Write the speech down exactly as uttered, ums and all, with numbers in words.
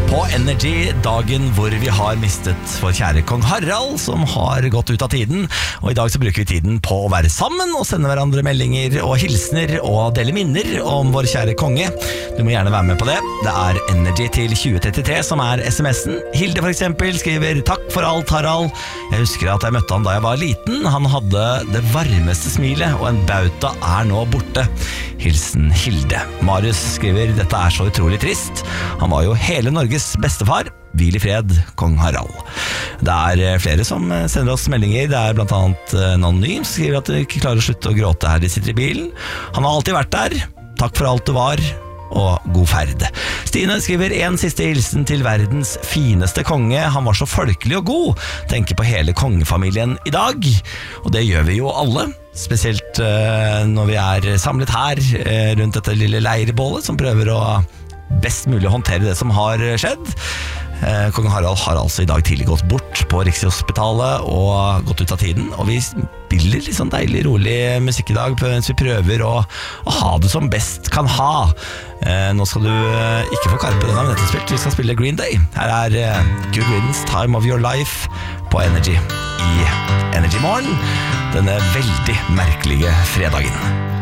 På Energy, dagen hvor vi har mistet vår kjære kong Harald, som har gått ut av tiden. Og i dag så bruker vi tiden på å være sammen og sende hverandre meldinger og hilsner og dele minner om vår kjære konge. Du må gjerne være med på det. Det er Energy til tjue trettitre som er sms'en. Hilde for eksempel skriver: takk for alt, Harald. Jeg husker at jeg møtte han da jeg var liten. Han hadde det varmeste smilet, og en bauta er nå borte. Hilsen Hilde. Marius skriver: dette er så utrolig trist. Han var jo hele Norges bestefar. Hvil i fred, kong Harald. Det er flere som sender oss meldinger. Det er blant annet Anonym som skriver at de ikke klarer å slutte å gråte her de sitter i bilen. Han har alltid vært der. Takk for alt du var, og god ferd. Stine skriver: en siste hilsen til verdens fineste konge. Han var så folkelig og god. Tenker på hele kongefamilien i dag. Og det gjør vi jo alle. Spesielt uh, når vi er samlet her uh, rundt dette lille leirbålet, som prøver å best mulig håndtere det som har skjedd. eh, Kong Harald har altså i dag tidlig gått bort på Rikshospitalet og gått ut av tiden. Og vi spiller litt sånn deilig, rolig musikk i dag mens vi prøver å, å ha det som best kan ha. eh, Nå skal du eh, ikke få karpe denne nettspilt. Vi skal spille Green Day. Her er eh, Good Riddance, Time of Your Life på Energy i Energy Morgen denne veldig merkelige fredagen.